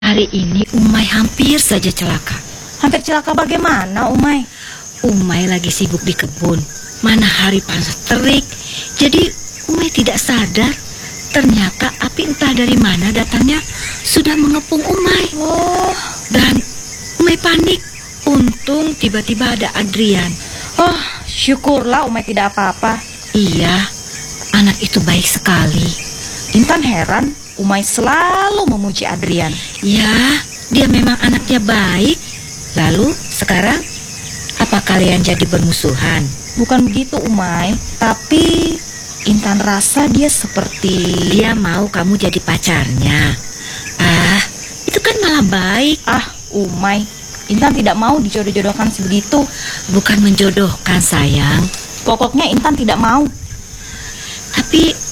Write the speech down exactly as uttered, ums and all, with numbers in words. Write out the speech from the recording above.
Hari ini Umay hampir saja celaka. Hampir celaka bagaimana, Umay? Umay lagi sibuk di kebun. Mana hari panas terik. Jadi Umay tidak sadar. Ternyata api entah dari mana datangnya sudah mengepung Umay. Oh. Dan Umay panik. Untung tiba-tiba ada Adrian. Oh, syukurlah Umay tidak apa-apa. Iya, anak itu baik sekali. Intan heran, Umay selalu memuji Adrian. Ya, dia memang anaknya baik. Lalu sekarang apa kalian jadi bermusuhan? Bukan begitu, Umay. Tapi Intan rasa dia seperti... Dia mau kamu jadi pacarnya. Ah, itu kan malah baik. Ah, Umay, Intan tidak mau dijodoh-jodohkan sebegitu. Bukan menjodohkan, sayang. Pokoknya Intan tidak mau. Tapi